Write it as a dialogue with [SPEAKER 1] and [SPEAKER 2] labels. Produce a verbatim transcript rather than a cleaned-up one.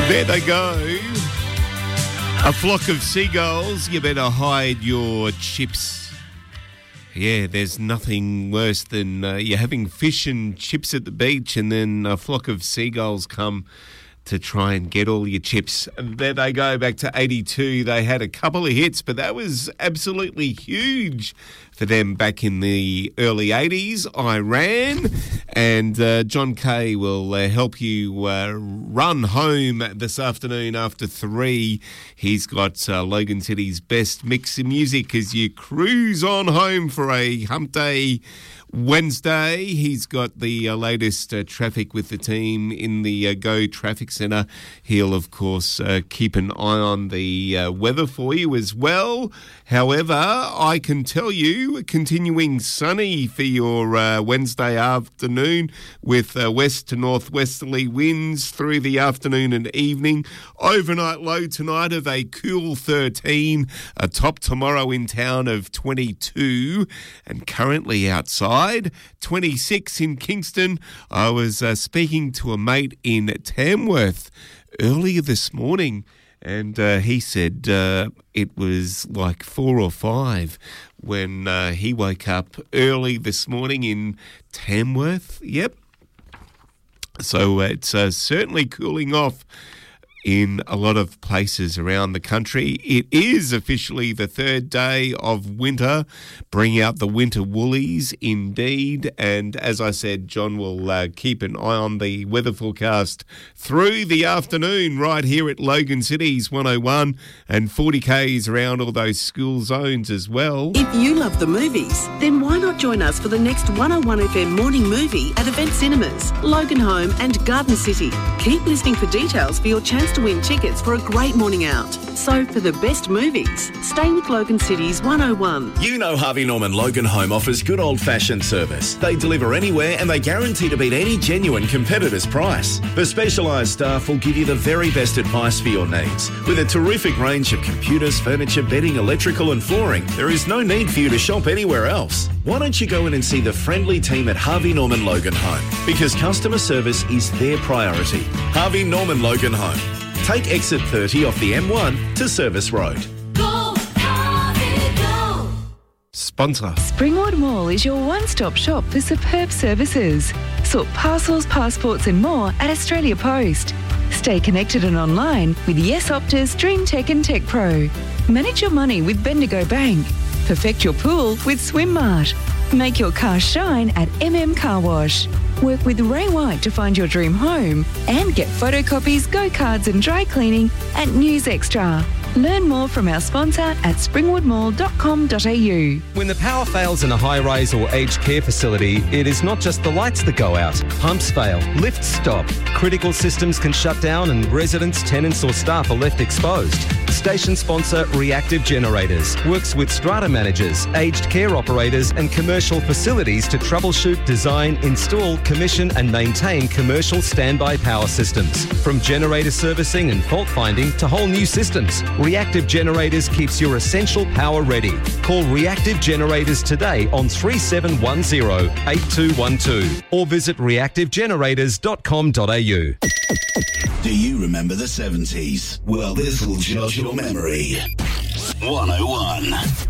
[SPEAKER 1] There they go. A flock of seagulls, you better hide your chips. Yeah, there's nothing worse than uh, you're having fish and chips at the beach and then a flock of seagulls come to try and get all your chips. And there they go, back to eighty-two. They had a couple of hits, but that was absolutely huge for them back in the early eighties. Iran. And uh, John Kay will uh, help you uh, run home this afternoon after three. He's got uh, Logan City's best mix of music as you cruise on home for a hump day Wednesday. He's got the uh, latest uh, traffic with the team in the uh, Go Traffic Centre. He'll, of course, uh, keep an eye on the uh, weather for you as well. However, I can tell you, continuing sunny for your uh, Wednesday afternoon with uh, west to northwesterly winds through the afternoon and evening. Overnight low tonight of a cool thirteen. A top tomorrow in town of twenty-two. And currently outside, twenty-six in Kingston. I was uh, speaking to a mate in Tamworth earlier this morning, and uh, he said uh, it was like four or five when uh, he woke up early this morning in Tamworth. Yep. So uh, it's uh, certainly cooling off in a lot of places around the country. It is officially the third day of winter. Bring out the winter woolies, indeed. And as I said, John will uh, keep an eye on the weather forecast through the afternoon right here at Logan City's one oh one and forty kays around all those school zones as well.
[SPEAKER 2] If you love the movies, then why not join us for the next one oh one F M morning movie at Event Cinemas, Logan Home and Garden City. Keep listening for details for your chance to win tickets for a great morning out. So for the best movies, stay with Logan City's one oh one.
[SPEAKER 3] You know Harvey Norman Logan Home offers good old-fashioned service. They deliver anywhere and they guarantee to beat any genuine competitor's price. The specialised staff will give you the very best advice for your needs. With a terrific range of computers, furniture, bedding, electrical and flooring, there is no need for you to shop anywhere else. Why don't you go in and see the friendly team at Harvey Norman Logan Home? Because customer service is their priority. Harvey Norman Logan Home. Take exit thirty off the M one to Service Road.
[SPEAKER 4] Go, Harvey, go!
[SPEAKER 1] Sponsor.
[SPEAKER 5] Springwood Mall is your one-stop shop for superb services. Sort parcels, passports and more at Australia Post. Stay connected and online with Yes Optus, DreamTech and Tech Pro. Manage your money with Bendigo Bank. Perfect your pool with SwimMart. Make your car shine at M M Car Wash. Work with Ray White to find your dream home and get photocopies, go cards and dry cleaning at News Extra. Learn more from our sponsor at springwood mall dot com dot a u.
[SPEAKER 6] When the power fails in a high-rise or aged care facility, it is not just the lights that go out. Pumps fail, lifts stop, critical systems can shut down and residents, tenants or staff are left exposed. Station sponsor Reactive Generators works with strata managers, aged care operators and commercial facilities to troubleshoot, design, install, commission and maintain commercial standby power systems. From generator servicing and fault finding to whole new systems, Reactive Generators keeps your essential power ready. Call Reactive Generators today on three seven one zero, eight two one two or visit reactive generators dot com dot a u.
[SPEAKER 7] Do you remember the seventies? Well, this will jog your memory. one oh one.